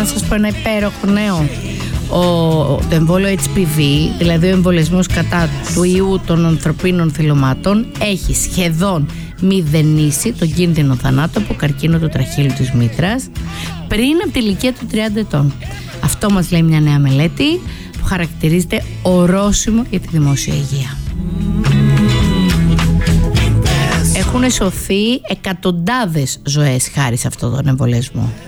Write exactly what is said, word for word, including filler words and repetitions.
να σας πω ένα υπέροχο νέο. Ο, το εμβόλιο έιτς πι βι, δηλαδή ο εμβολιασμός κατά του ιού των ανθρωπίνων θυλωμάτων, έχει σχεδόν μηδενίσει τον κίνδυνο θανάτου από καρκίνο του τραχείλου της μήτρας πριν από τη ηλικία του τριάντα ετών. Αυτό μας λέει μια νέα μελέτη που χαρακτηρίζεται ορόσημο για τη δημόσια υγεία. Έχουν σωθεί εκατοντάδες ζωές χάρη σε αυτόν τον εμβολιασμό.